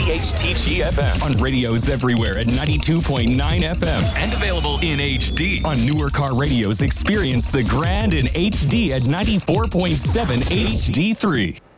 WPHTG FM. On radios everywhere at 92.9 FM. And available in HD. On newer car radios, experience the grand in HD at 94.7 HD3.